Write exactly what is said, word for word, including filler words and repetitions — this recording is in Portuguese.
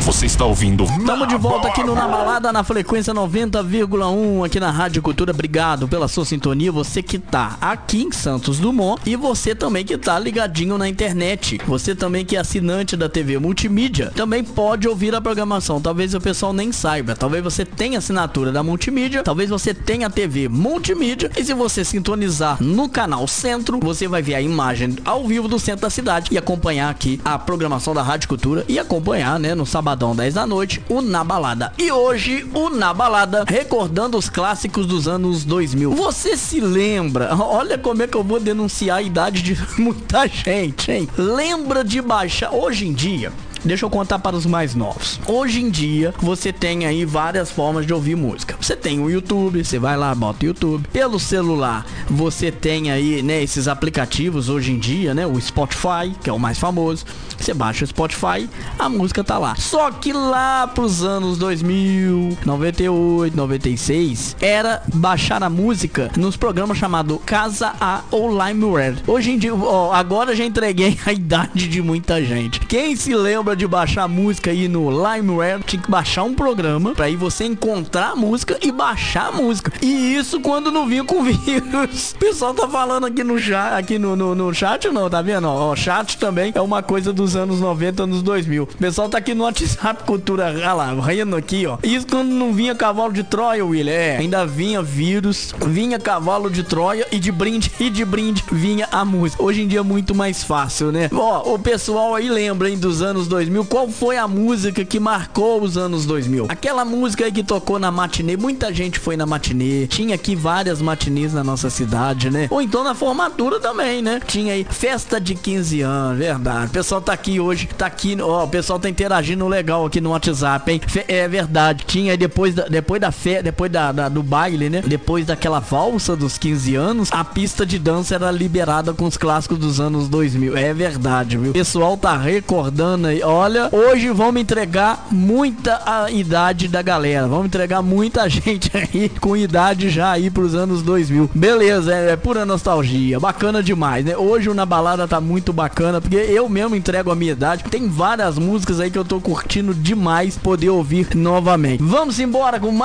Você está ouvindo? Estamos de volta aqui no Na Balada, na frequência noventa vírgula um, aqui na Rádio Cultura. Obrigado pela sua sintonia, você que tá aqui em Santos Dumont e você também que tá ligadinho na internet. Você também que é assinante da T V Multimídia, também pode ouvir a programação. Talvez o pessoal nem saiba, talvez você tenha assinatura da Multimídia, talvez você tenha a T V Multimídia, e se você sintonizar no canal Centro, você vai ver a imagem ao vivo do centro da cidade e acompanhar aqui a programação da Rádio Cultura e acompanhar, né, no sabadão dez da noite, o Na Balada. E hoje, o Na Balada, recordando os clássicos dos anos dois mil. Você se lembra? Olha como é que eu vou denunciar a idade de muita gente, hein? Lembra de baixar? Hoje em dia, deixa eu contar para os mais novos. Hoje em dia, você tem aí várias formas de ouvir música. Você tem o YouTube, você vai lá, bota o YouTube. Pelo celular, você tem aí, né, esses aplicativos hoje em dia, né, o Spotify, que é o mais famoso. Você baixa o Spotify, a música tá lá. Só que lá pros anos dois mil, noventa e oito, noventa e seis, era baixar a música nos programas chamados Casa A ou LimeWare. Hoje em dia, ó, agora já entreguei a idade de muita gente. Quem se lembra de baixar música aí no LimeWare, tinha que baixar um programa pra aí você encontrar a música e baixar a música. E isso quando não vinha com vírus. O pessoal tá falando aqui no chat, aqui no, no, no chat não, tá vendo? Ó, o chat também é uma coisa dos anos noventa, anos dois mil. O pessoal tá aqui no WhatsApp Cultura, olha lá, rindo aqui, ó. Isso quando não vinha cavalo de Troia, William. É, ainda vinha vírus, vinha cavalo de Troia e de brinde, e de brinde vinha a música. Hoje em dia é muito mais fácil, né? Ó, o pessoal aí lembra, hein, dos anos dois mil, qual foi a música que marcou os anos dois mil? Aquela música aí que tocou na matinê, muita gente foi na matinê, tinha aqui várias matinês na nossa cidade, né? Ou então na formatura também, né? Tinha aí festa de quinze anos, verdade. O pessoal tá aqui hoje, tá aqui, ó, o pessoal tá interagindo legal aqui no WhatsApp, hein? Fe é verdade, tinha aí depois da, depois da fé, depois da, da, do baile, né? Depois daquela valsa dos quinze anos, a pista de dança era liberada com os clássicos dos anos dois mil. É verdade, viu? O pessoal tá recordando aí. Olha, hoje vamos entregar muita a idade da galera. Vamos entregar muita gente aí com idade já aí pros anos dois mil. Beleza, é, é pura nostalgia. Bacana demais, né? Hoje o Na Balada tá muito bacana, porque eu mesmo entrego a minha idade. Tem várias músicas aí que eu tô curtindo demais poder ouvir novamente. Vamos embora com mais